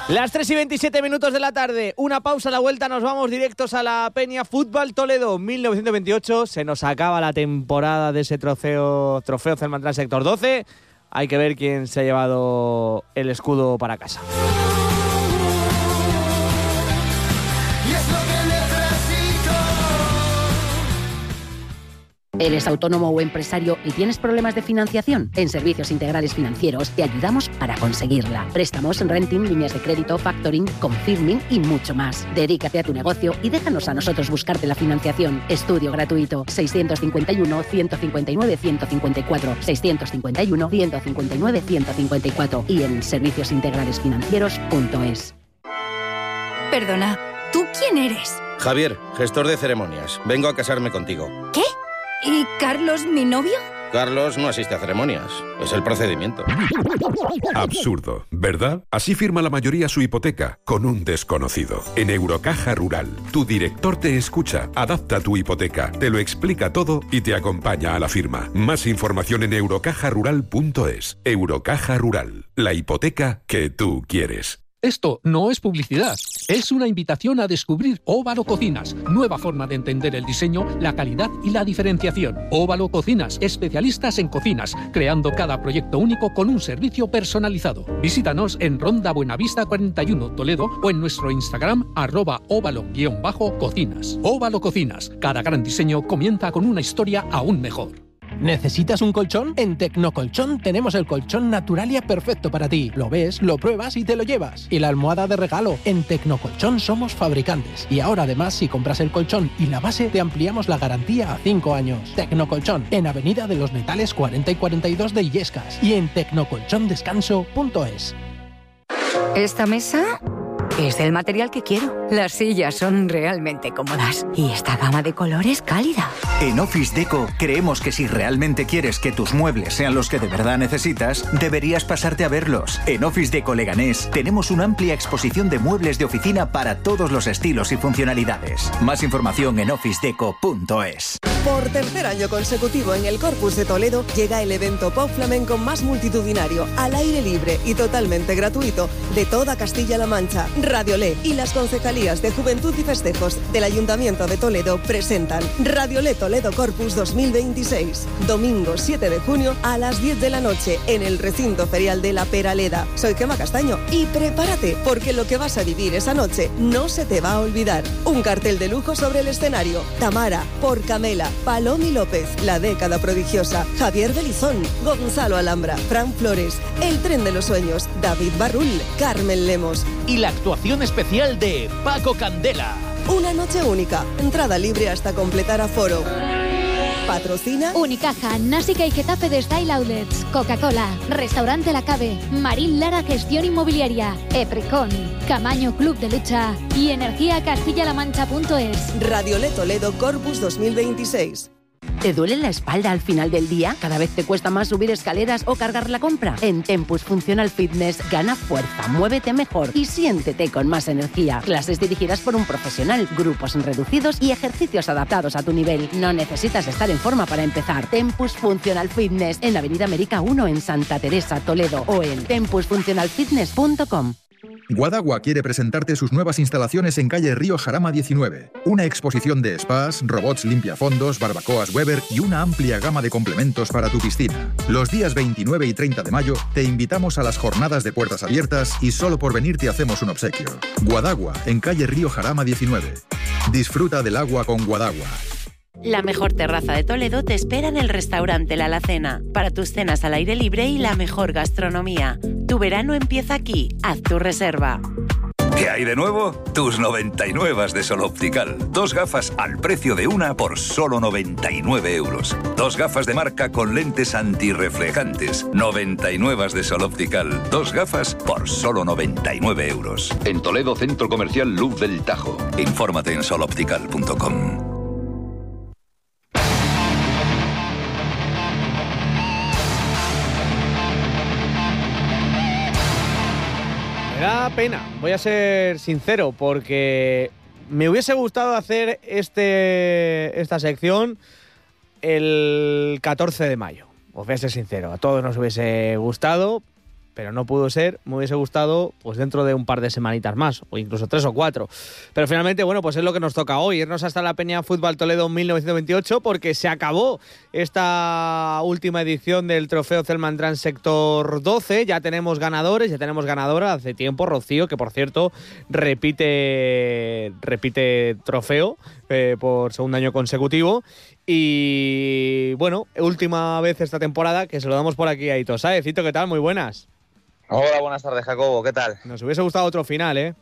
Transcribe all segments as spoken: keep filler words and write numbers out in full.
Las tres y veintisiete minutos de la tarde, una pausa, a la vuelta nos vamos directos a la Peña Fútbol Toledo mil novecientos veintiocho. Se nos acaba la temporada de ese trofeo, trofeo Celmantrans Sector doce. Hay que ver quién se ha llevado el escudo para casa. ¿Eres autónomo o empresario y tienes problemas de financiación? En Servicios Integrales Financieros te ayudamos para conseguirla. Préstamos, renting, líneas de crédito, factoring, confirming y mucho más. Dedícate a tu negocio y déjanos a nosotros buscarte la financiación. Estudio gratuito. seiscientos cincuenta y uno, ciento cincuenta y nueve, ciento cincuenta y cuatro. seiscientos cincuenta y uno, ciento cincuenta y nueve, ciento cincuenta y cuatro. Y en servicios integrales financieros punto es. Perdona, ¿tú quién eres? Javier, gestor de ceremonias. Vengo a casarme contigo. ¿Qué? ¿Y Carlos, mi novio? Carlos no asiste a ceremonias. Es el procedimiento. Absurdo, ¿verdad? Así firma la mayoría su hipoteca, con un desconocido. En Eurocaja Rural, tu director te escucha, adapta tu hipoteca, te lo explica todo y te acompaña a la firma. Más información en eurocaja rural punto es. Eurocaja Rural, la hipoteca que tú quieres. Esto no es publicidad, es una invitación a descubrir Óvalo Cocinas, nueva forma de entender el diseño, la calidad y la diferenciación. Óvalo Cocinas, especialistas en cocinas, creando cada proyecto único con un servicio personalizado. Visítanos en Ronda Buenavista cuarenta y uno, Toledo, o en nuestro Instagram, arroba óvalo-cocinas. Óvalo Cocinas, cada gran diseño comienza con una historia aún mejor. ¿Necesitas un colchón? En Tecnocolchón tenemos el colchón Naturalia perfecto para ti. Lo ves, lo pruebas y te lo llevas. Y la almohada de regalo. En Tecnocolchón somos fabricantes. Y ahora además, si compras el colchón y la base, te ampliamos la garantía a cinco años. Tecnocolchón, en Avenida de los Metales cuarenta y cuarenta y dos de Illescas. Y en tecnocolchondescanso punto es. Esta mesa es del material que quiero. Las sillas son realmente cómodas. Y esta gama de colores cálida. En Office Deco creemos que si realmente quieres que tus muebles sean los que de verdad necesitas, deberías pasarte a verlos. En Office Deco Leganés tenemos una amplia exposición de muebles de oficina para todos los estilos y funcionalidades. Más información en office deco punto es. Por tercer año consecutivo en el Corpus de Toledo llega el evento pop flamenco más multitudinario, al aire libre y totalmente gratuito de toda Castilla-La Mancha. Radiolé y las concejalías de Juventud y Festejos del Ayuntamiento de Toledo presentan Radiolé Toledo Corpus dos mil veintiséis. Domingo siete de junio a las diez de la noche en el recinto ferial de La Peraleda. Soy Gemma Castaño y prepárate porque lo que vas a vivir esa noche no se te va a olvidar. Un cartel de lujo sobre el escenario. Tamara, por Camela, Palomi López, La Década Prodigiosa, Javier Belizón, Gonzalo Alhambra, Fran Flores, El Tren de los Sueños, David Barrul, Carmen Lemos y la actuación especial de Paco Candela. Una noche única, entrada libre hasta completar aforo. Patrocina Unicaja, Násica y Getafe de Style Outlets, Coca-Cola, Restaurante La Cabe, Marín Lara Gestión Inmobiliaria, Eprecon, Camaño Club de Lucha y Energía Castilla-La Mancha punto es. Radiolé Toledo Corpus dos mil veintiséis. ¿Te duele la espalda al final del día? ¿Cada vez te cuesta más subir escaleras o cargar la compra? En Tempus Functional Fitness gana fuerza, muévete mejor y siéntete con más energía. Clases dirigidas por un profesional, grupos reducidos y ejercicios adaptados a tu nivel. No necesitas estar en forma para empezar. Tempus Functional Fitness en Avenida América uno en Santa Teresa, Toledo o en tempus funcional fitness punto com. Guadagua quiere presentarte sus nuevas instalaciones en calle Río Jarama diecinueve. Una exposición de spas, robots limpiafondos, barbacoas Weber y una amplia gama de complementos para tu piscina. Los días veintinueve y treinta de mayo te invitamos a las jornadas de puertas abiertas y solo por venir te hacemos un obsequio. Guadagua, en calle Río Jarama diecinueve. Disfruta del agua con Guadagua. La mejor terraza de Toledo te espera en el restaurante La Alacena, para tus cenas al aire libre y la mejor gastronomía. Tu verano empieza aquí. Haz tu reserva. ¿Qué hay de nuevo? Tus noventa y nueve de Sol Optical. Dos gafas al precio de una por solo noventa y nueve euros. Dos gafas de marca con lentes antirreflejantes. noventa y nueve de Sol Optical. Dos gafas por solo noventa y nueve euros. En Toledo, Centro Comercial Luz del Tajo. Infórmate en sol optical punto com. Me da pena, voy a ser sincero, porque me hubiese gustado hacer este esta sección el catorce de mayo. Os voy a ser sincero, a todos nos hubiese gustado, pero no pudo ser. Me hubiese gustado pues dentro de un par de semanitas más, o incluso tres o cuatro. Pero finalmente, bueno, pues es lo que nos toca hoy, irnos hasta la Peña Fútbol Toledo mil novecientos veintiocho, porque se acabó esta última edición del Trofeo Celman Trans Sector doce. Ya tenemos ganadores, ya tenemos ganadora hace tiempo, Rocío, que por cierto repite, repite trofeo eh, por segundo año consecutivo. Y bueno, última vez esta temporada que se lo damos por aquí a Ito Sáez. Ito, ¿qué tal? Muy buenas. Hola, buenas tardes, Jacobo, ¿qué tal? Nos hubiese gustado otro final, ¿eh?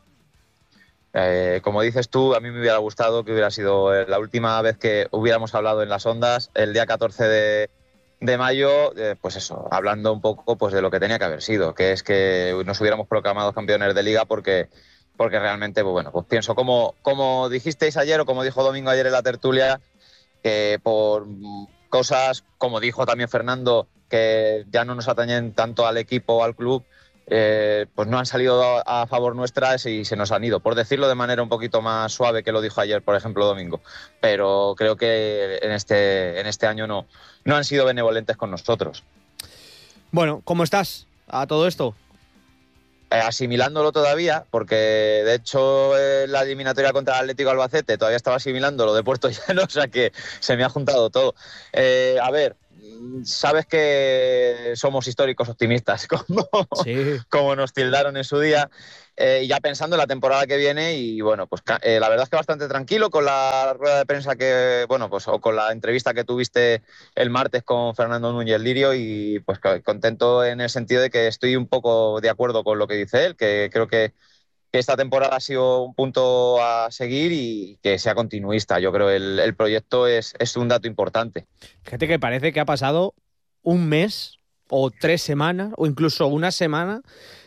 Eh, como dices tú, a mí me hubiera gustado que hubiera sido la última vez que hubiéramos hablado en las ondas, el día catorce de, de mayo, eh, pues eso, hablando un poco pues de lo que tenía que haber sido, que es que nos hubiéramos proclamado campeones de liga, porque, porque realmente, pues bueno, pues pienso, como, como dijisteis ayer o como dijo Domingo ayer en la tertulia, que por cosas, como dijo también Fernando, que ya no nos atañen tanto al equipo o al club, eh, pues no han salido a, a favor nuestras y se nos han ido, por decirlo de manera un poquito más suave que lo dijo ayer, por ejemplo, Domingo. Pero creo que en este, en este año no, no han sido benevolentes con nosotros. Bueno, ¿cómo estás a todo esto? Eh, asimilándolo todavía, porque de hecho eh, la eliminatoria contra el Atlético Albacete todavía estaba asimilando lo de Puerto Llano, o sea que se me ha juntado todo. Eh, a ver, sabes que somos históricos optimistas, como, sí. como nos tildaron en su día, eh, ya pensando en la temporada que viene. Y bueno, pues eh, la verdad es que bastante tranquilo con la rueda de prensa que, bueno, pues o con la entrevista que tuviste el martes con Fernando Núñez Lirio, y pues contento en el sentido de que estoy un poco de acuerdo con lo que dice él, que creo que que esta temporada ha sido un punto a seguir y que sea continuista. Yo creo que el, el proyecto es, es un dato importante. Fíjate que parece que ha pasado un mes o tres semanas o incluso una semana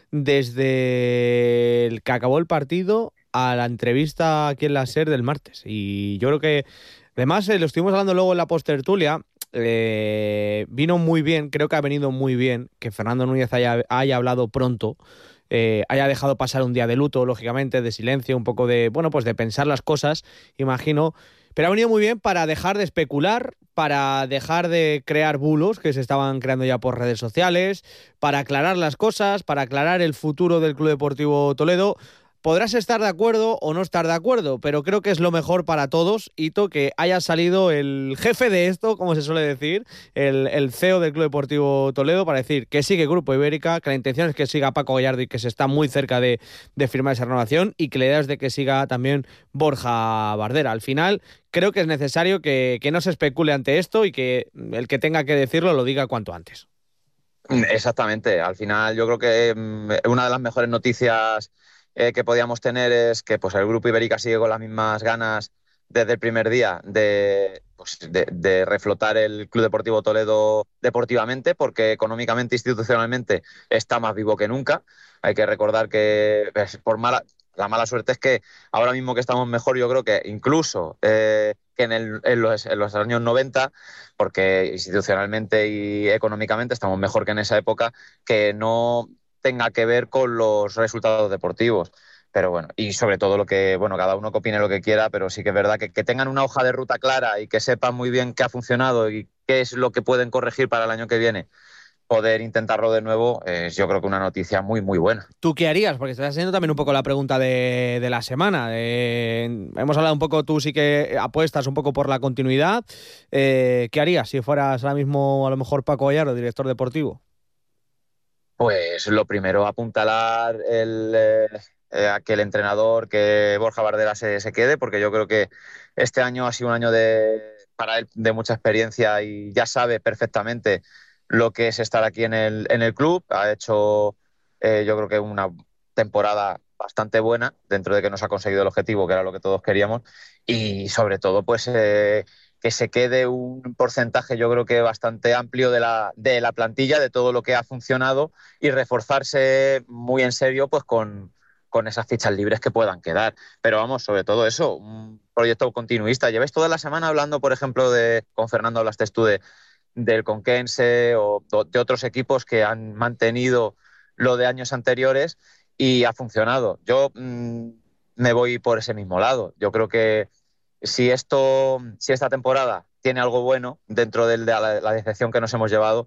desde el que acabó el partido a la entrevista aquí en la SER del martes. Y yo creo que, además, eh, lo estuvimos hablando luego en la postertulia, eh, vino muy bien, creo que ha venido muy bien que Fernando Núñez haya, haya hablado pronto, Eh, haya dejado pasar un día de luto, lógicamente, de silencio, un poco de, bueno, pues de pensar las cosas, imagino, pero ha venido muy bien para dejar de especular, para dejar de crear bulos que se estaban creando ya por redes sociales, para aclarar las cosas, para aclarar el futuro del Club Deportivo Toledo. Podrás estar de acuerdo o no estar de acuerdo, pero creo que es lo mejor para todos, Ito, que haya salido el jefe de esto, como se suele decir, el, el C E O del Club Deportivo Toledo, para decir que sigue Grupo Ibérica, que la intención es que siga Paco Gallardo y que se está muy cerca de, de firmar esa renovación, y que la idea es de que siga también Borja Bardera. Al final, creo que es necesario que, que no se especule ante esto y que el que tenga que decirlo lo diga cuanto antes. Exactamente. Al final, yo creo que eh, una de las mejores noticias Eh, que podíamos tener es que pues el Grupo Ibérica sigue con las mismas ganas desde el primer día de, pues, de, de reflotar el Club Deportivo Toledo deportivamente, porque económicamente, institucionalmente está más vivo que nunca. Hay que recordar que pues, por mala, la mala suerte es que ahora mismo que estamos mejor, yo creo que incluso eh, que en, el, en, los, en los años noventa, porque institucionalmente y económicamente estamos mejor que en esa época, que no tenga que ver con los resultados deportivos. Pero bueno, y sobre todo lo que, bueno, cada uno que opine lo que quiera, pero sí que es verdad que, que tengan una hoja de ruta clara y que sepan muy bien qué ha funcionado y qué es lo que pueden corregir para el año que viene, poder intentarlo de nuevo, es yo creo que una noticia muy, muy buena. ¿Tú qué harías? Porque estás haciendo también un poco la pregunta de, de la semana. Eh, hemos hablado un poco, tú sí que apuestas un poco por la continuidad. Eh, ¿Qué harías si fueras ahora mismo a lo mejor Paco Gallardo, director deportivo? Pues lo primero, apuntalar el, eh, a que el entrenador, que Borja Bardera se, se quede, porque yo creo que este año ha sido un año de, para él de mucha experiencia y ya sabe perfectamente lo que es estar aquí en el, en el club. Ha hecho eh, yo creo que una temporada bastante buena, dentro de que nos ha conseguido el objetivo, que era lo que todos queríamos, y sobre todo pues eh, que se quede un porcentaje, yo creo que bastante amplio de la, de la plantilla, de todo lo que ha funcionado, y reforzarse muy en serio pues con, con esas fichas libres que puedan quedar. Pero vamos, sobre todo eso, un proyecto continuista. Lleváis toda la semana hablando, por ejemplo, de con Fernando hablaste tú de, del Conquense o de otros equipos que han mantenido lo de años anteriores y ha funcionado. Yo mmm, me voy por ese mismo lado. Yo creo que si esto, si esta temporada tiene algo bueno dentro de la, la decepción que nos hemos llevado,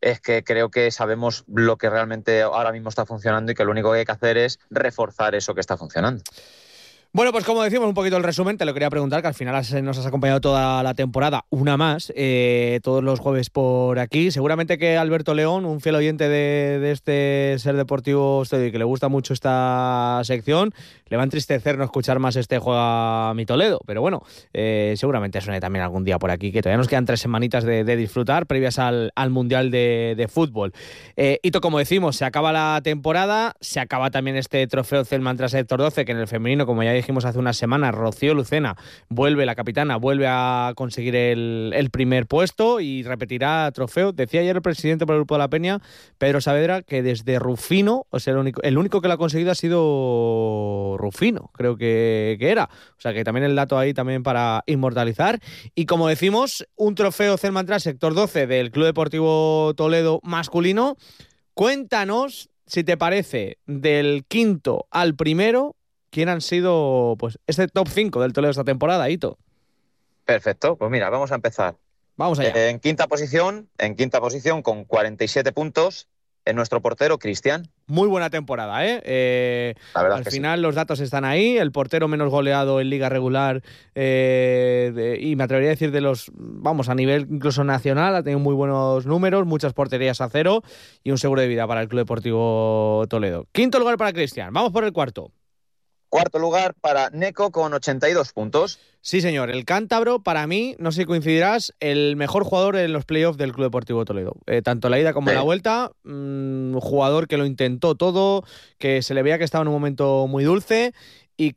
es que creo que sabemos lo que realmente ahora mismo está funcionando y que lo único que hay que hacer es reforzar eso que está funcionando. Bueno, pues como decimos un poquito el resumen, te lo quería preguntar, que al final nos has acompañado toda la temporada, una más, eh, todos los jueves por aquí. Seguramente que Alberto León, un fiel oyente de, de este Ser Deportivo Estadio y que le gusta mucho esta sección, le va a entristecer no escuchar más este Juega mi Toledo. Pero bueno, eh, seguramente suene también algún día por aquí, que todavía nos quedan tres semanitas de, de disfrutar previas al, al Mundial de, de Fútbol. Eh, y como decimos, se acaba la temporada, se acaba también este trofeo Celmantra Sector doce, que en el femenino, como ya dijimos hace unas semanas, Rocío Lucena vuelve, la capitana, vuelve a conseguir el, el primer puesto y repetirá trofeo. Decía ayer el presidente por el Grupo de la Peña, Pedro Saavedra, que desde Rufino, o sea, el único, el único que lo ha conseguido ha sido Rufino, creo que, que era. O sea, que también el dato ahí también para inmortalizar. Y como decimos, un trofeo Celmantra Sector doce del Club Deportivo Toledo masculino. Cuéntanos, si te parece, del quinto al primero, ¿quién han sido, pues, este top cinco del Toledo esta temporada, Hito? Perfecto, pues mira, vamos a empezar. Vamos allá. Eh, en quinta posición, en quinta posición con cuarenta y siete puntos, en nuestro portero, Cristian. Muy buena temporada, ¿eh? eh al final sí. Los datos están ahí, el portero menos goleado en liga regular eh, de, y me atrevería a decir de los, vamos, a nivel incluso nacional, ha tenido muy buenos números, muchas porterías a cero y un seguro de vida para el Club Deportivo Toledo. Quinto lugar para Cristian, vamos por el cuarto. Cuarto lugar para Neco con ochenta y dos puntos. Sí, señor. El cántabro, para mí, no sé si coincidirás, el mejor jugador en los playoffs del Club Deportivo Toledo. Eh, tanto la ida como sí. la vuelta, un mmm, jugador que lo intentó todo, que se le veía que estaba en un momento muy dulce y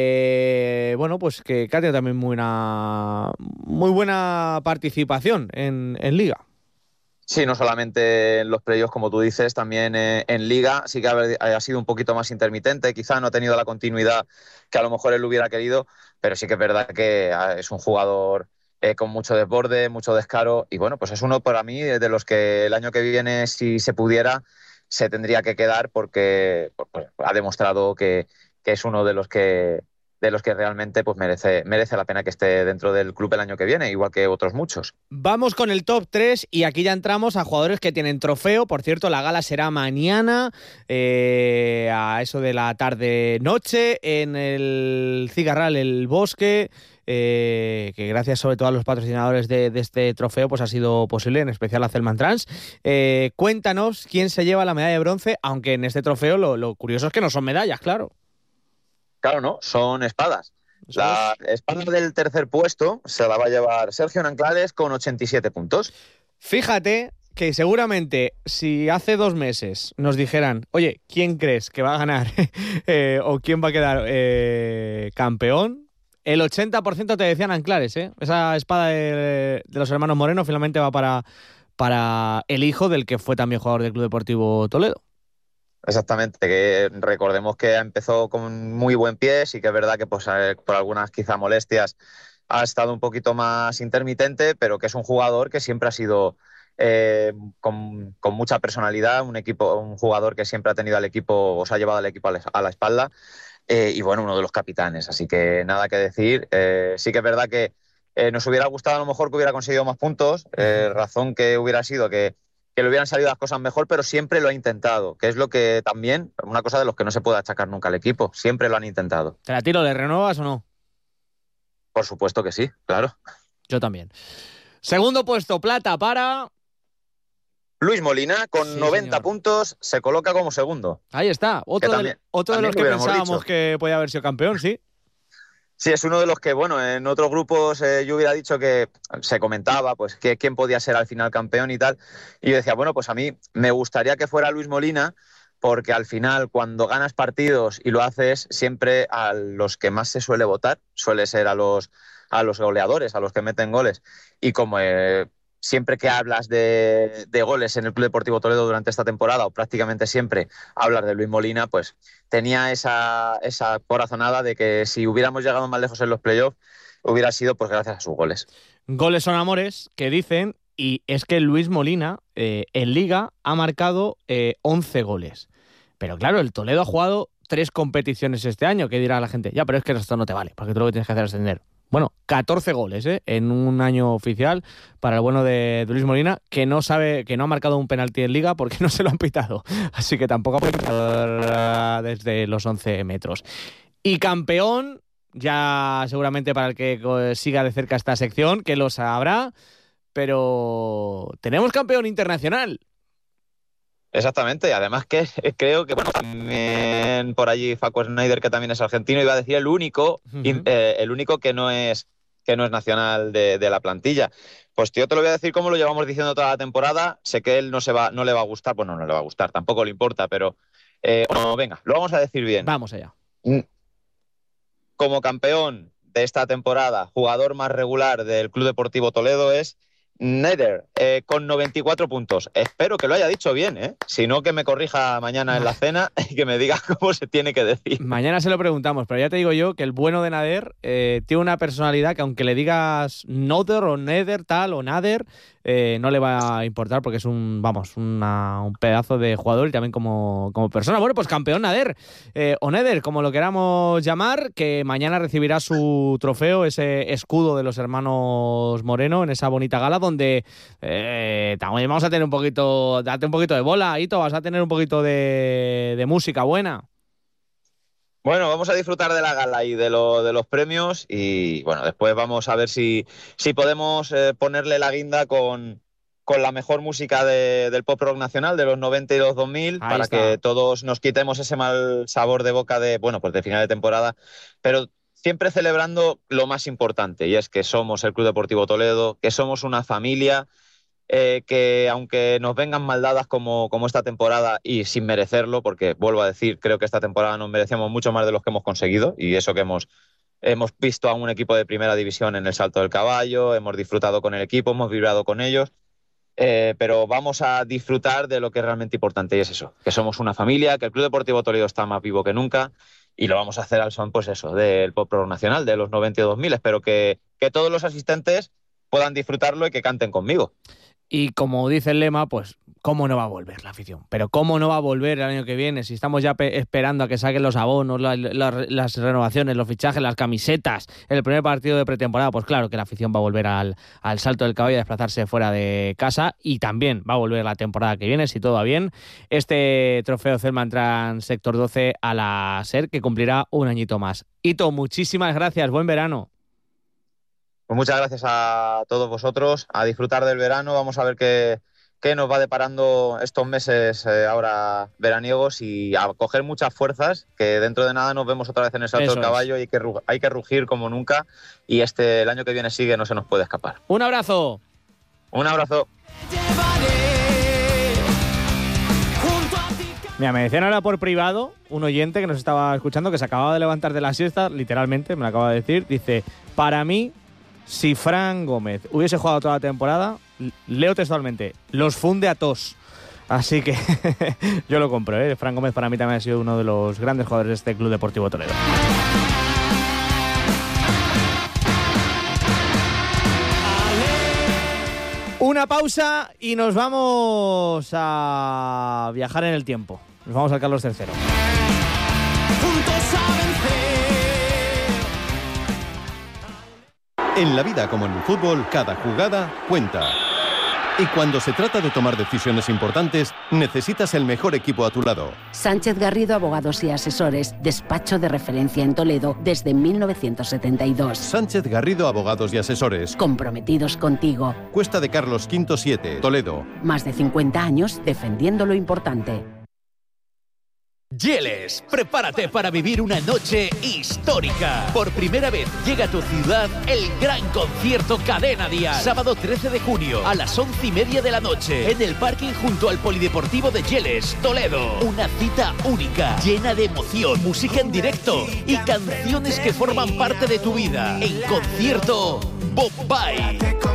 que, bueno, pues que, que ha tenido también muy buena, muy buena participación en, en Liga. Sí, no solamente en los playoffs, como tú dices, también eh, en Liga sí que ha, ha sido un poquito más intermitente, quizá no ha tenido la continuidad que a lo mejor él hubiera querido, pero sí que es verdad que es un jugador eh, con mucho desborde, mucho descaro, y bueno, pues es uno para mí de los que el año que viene, si se pudiera, se tendría que quedar porque pues, ha demostrado que, que es uno de los que de los que realmente pues merece, merece la pena que esté dentro del club el año que viene, igual que otros muchos. Vamos con el top tres y aquí ya entramos a jugadores que tienen trofeo. Por cierto, la gala será mañana eh, a eso de la tarde-noche en el Cigarral El Bosque, eh, que gracias sobre todo a los patrocinadores de, de este trofeo pues ha sido posible, en especial a Celmantrans. Eh, cuéntanos quién se lleva la medalla de bronce, aunque en este trofeo lo, lo curioso es que no son medallas, claro. Claro, no, son espadas. La espada del tercer puesto se la va a llevar Sergio Nanclares con ochenta y siete puntos. Fíjate que seguramente si hace dos meses nos dijeran, oye, ¿quién crees que va a ganar eh, o quién va a quedar eh, campeón? El ochenta por ciento te decían Nanclares, ¿eh? Esa espada de, de los hermanos Moreno finalmente va para, para el hijo del que fue también jugador del Club Deportivo Toledo. Exactamente, que recordemos que empezó con muy buen pie, sí que es verdad que pues, por algunas quizá molestias ha estado un poquito más intermitente, pero que es un jugador que siempre ha sido eh, con, con mucha personalidad, un equipo, un jugador que siempre ha tenido al equipo, o se ha llevado al equipo a la, a la espalda, eh, y bueno, uno de los capitanes, así que nada que decir. Eh, sí que es verdad que eh, nos hubiera gustado a lo mejor que hubiera conseguido más puntos, eh, razón que hubiera sido que que le hubieran salido las cosas mejor, pero siempre lo ha intentado, que es lo que también, una cosa de los que no se puede achacar nunca al equipo, siempre lo han intentado. ¿Te la tiro, le renuevas o no? Por supuesto que sí, claro. Yo también. Segundo puesto, plata para... Luis Molina, con sí, noventa señor. puntos, se coloca como segundo. Ahí está, otro, también, de, otro de los que pensábamos dicho. que podía haber sido campeón, sí. Sí, es uno de los que, bueno, en otros grupos eh, yo hubiera dicho que se comentaba pues que quién podía ser al final campeón y tal. Y yo decía, bueno, pues a mí me gustaría que fuera Luis Molina, porque al final cuando ganas partidos y lo haces, siempre a los que más se suele votar suele ser a los, a los goleadores, a los que meten goles. Y como eh, siempre que hablas de, de goles en el Club Deportivo Toledo durante esta temporada, o prácticamente siempre hablas de Luis Molina, pues tenía esa, esa corazonada de que si hubiéramos llegado más lejos en los playoffs, hubiera sido pues gracias a sus goles. Goles son amores, que dicen, y es que Luis Molina eh, en Liga ha marcado eh, once goles. Pero claro, el Toledo ha jugado tres competiciones este año, ¿qué dirá la gente? Ya, pero es que esto no te vale, porque tú lo que tienes que hacer es ascender. bueno, catorce goles ¿eh? en un año oficial para el bueno de, de Luis Molina, que no sabe, que no ha marcado un penalti en Liga porque no se lo han pitado. Así que tampoco ha podido desde los once metros. Y campeón, ya seguramente para el que siga de cerca esta sección, que lo sabrá, pero tenemos campeón internacional. Exactamente, además que creo que bueno, también por allí Facu Schneider, que también es argentino, iba a decir el único, uh-huh. eh, el único que no es que no es nacional de, de la plantilla. Pues yo te lo voy a decir como lo llevamos diciendo toda la temporada. Sé que él no se va, no le va a gustar, bueno, no le va a gustar, tampoco le importa, pero eh, bueno, venga, lo vamos a decir bien. Vamos allá. Como campeón de esta temporada, jugador más regular del Club Deportivo Toledo es Schneider, eh, con noventa y cuatro puntos. Espero que lo haya dicho bien, ¿eh? Si no, que me corrija mañana en la cena y que me diga cómo se tiene que decir. Mañana se lo preguntamos, pero ya te digo yo que el bueno de Nader eh, tiene una personalidad que aunque le digas Noder o Neder tal o Nader, eh, no le va a importar porque es un, vamos, una, un pedazo de jugador y también como, como persona. Bueno, pues campeón Nader, eh, o Neder, como lo queramos llamar, que mañana recibirá su trofeo, ese escudo de los hermanos Moreno en esa bonita gala donde eh, vamos a tener un poquito, date un poquito de bola, Hito, vas a tener un poquito de, de música buena. Bueno, vamos a disfrutar de la gala y de, lo, de los premios y bueno, después vamos a ver si, si podemos eh, ponerle la guinda con, con la mejor música de, del pop rock nacional de los noventa y los dos mil. Ahí para está. Que todos nos quitemos ese mal sabor de boca de, bueno, pues de final de temporada, pero siempre celebrando lo más importante, y es que somos el Club Deportivo Toledo, que somos una familia, eh, que aunque nos vengan maldadas como, como esta temporada y sin merecerlo, porque vuelvo a decir, creo que esta temporada nos merecemos mucho más de los que hemos conseguido, y eso que hemos, hemos visto a un equipo de primera división en el Salto del Caballo, hemos disfrutado con el equipo, hemos vibrado con ellos, eh, pero vamos a disfrutar de lo que es realmente importante, y es eso, que somos una familia, que el Club Deportivo Toledo está más vivo que nunca. Y lo vamos a hacer al son, pues eso, del pop rock nacional, de los noventa y dos mil. Espero que, que todos los asistentes puedan disfrutarlo y que canten conmigo. Y como dice el lema, pues cómo no va a volver la afición. Pero cómo no va a volver el año que viene, si estamos ya esperando a que saquen los abonos, la, la, las renovaciones, los fichajes, las camisetas, el primer partido de pretemporada, pues claro que la afición va a volver al, al Salto del Caballo a desplazarse fuera de casa, y también va a volver la temporada que viene, si todo va bien, este trofeo Celman Trans Sector doce a la SER, que cumplirá un añito más. Hito, muchísimas gracias, buen verano. Pues muchas gracias a todos vosotros, a disfrutar del verano, vamos a ver qué, qué nos va deparando estos meses eh, ahora veraniegos, y a coger muchas fuerzas, que dentro de nada nos vemos otra vez en el Salto Eso del Caballo, y hay que, hay que rugir como nunca, y este el año que viene sigue, no se nos puede escapar. Un abrazo. Un abrazo. Mira, me decían ahora por privado un oyente que nos estaba escuchando, que se acababa de levantar de la siesta, literalmente, me lo acaba de decir, dice, para mí, si Fran Gómez hubiese jugado toda la temporada, leo textualmente, los funde a todos. Así que yo lo compro, ¿eh? Fran Gómez para mí también ha sido uno de los grandes jugadores de este Club Deportivo Toledo. Una pausa y nos vamos a viajar en el tiempo. Nos vamos al Carlos tercero. En la vida como en el fútbol, cada jugada cuenta. Y cuando se trata de tomar decisiones importantes, necesitas el mejor equipo a tu lado. Sánchez Garrido Abogados y Asesores, despacho de referencia en Toledo desde mil novecientos setenta y dos. Sánchez Garrido Abogados y Asesores. Comprometidos contigo. Cuesta de Carlos V siete, Toledo. Más de cincuenta años defendiendo lo importante. Yeles, prepárate para vivir una noche histórica. Por primera vez llega a tu ciudad el gran concierto Cadena Dial. Sábado trece de junio a las once y media de la noche en el parking junto al Polideportivo de Yeles, Toledo. Una cita única, llena de emoción, música en directo y canciones que forman parte de tu vida. En concierto Bombay.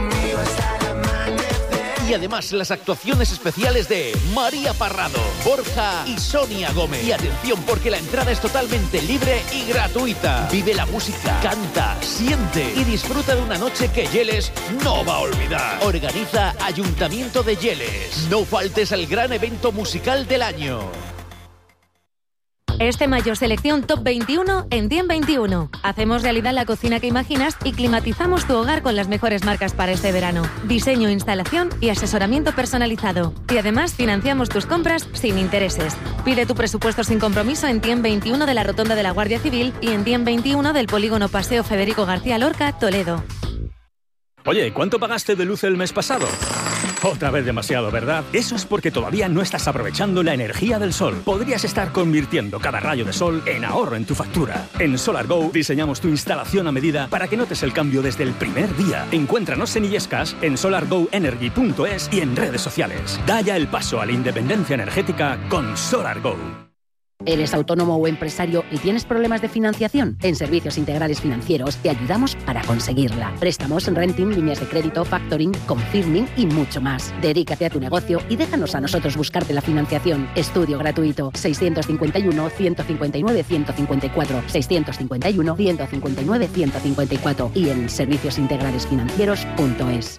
Y además las actuaciones especiales de María Parrado, Borja y Sonia Gómez. Y atención, porque la entrada es totalmente libre y gratuita. Vive la música, canta, siente y disfruta de una noche que Yeles no va a olvidar. Organiza Ayuntamiento de Yeles. No faltes al gran evento musical del año. Este mayo selección Top veintiuno en Diem veintiuno. Hacemos realidad la cocina que imaginas y climatizamos tu hogar con las mejores marcas para este verano. Diseño, instalación y asesoramiento personalizado. Y además financiamos tus compras sin intereses. Pide tu presupuesto sin compromiso en Diem veintiuno de la Rotonda de la Guardia Civil y en Diem veintiuno del Polígono Paseo Federico García Lorca, Toledo. Oye, ¿cuánto pagaste de luz el mes pasado? Otra vez demasiado, ¿verdad? Eso es porque todavía no estás aprovechando la energía del sol. Podrías estar convirtiendo cada rayo de sol en ahorro en tu factura. En SolarGo diseñamos tu instalación a medida para que notes el cambio desde el primer día. Encuéntranos en Illescas, en solar go energy punto es y en redes sociales. Da ya el paso a la independencia energética con SolarGo. ¿Eres autónomo o empresario y tienes problemas de financiación? En Servicios Integrales Financieros te ayudamos para conseguirla. Préstamos, renting, líneas de crédito, factoring, confirming y mucho más. Dedícate a tu negocio y déjanos a nosotros buscarte la financiación. Estudio gratuito. seiscientos cincuenta y uno, ciento cincuenta y nueve, ciento cincuenta y cuatro. seiscientos cincuenta y uno, ciento cincuenta y nueve, ciento cincuenta y cuatro. Y en servicios integrales financieros punto es.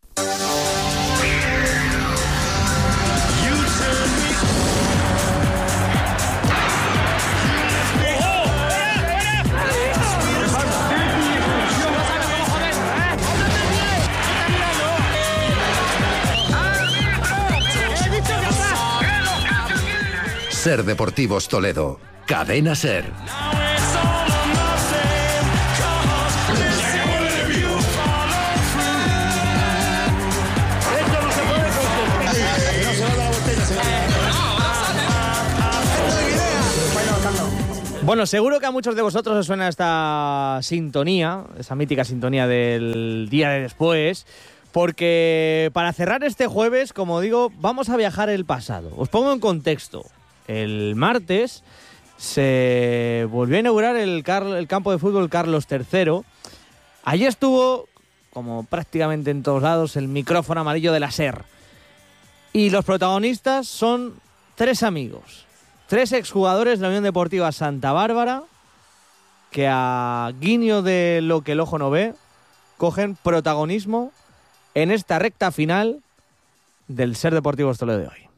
Ser Deportivos Toledo. Cadena Ser. Bueno, seguro que a muchos de vosotros os suena esta sintonía, esa mítica sintonía del día de después, porque para cerrar este jueves, como digo, vamos a viajar el pasado. Os pongo en contexto. El martes se volvió a inaugurar el, Car- el campo de fútbol Carlos tercero. Allí estuvo, como prácticamente en todos lados, el micrófono amarillo de la SER. Y los protagonistas son tres amigos, tres exjugadores de la Unión Deportiva Santa Bárbara, que a guiño de lo que el ojo no ve, cogen protagonismo en esta recta final del Ser Deportivos Toledo de hoy.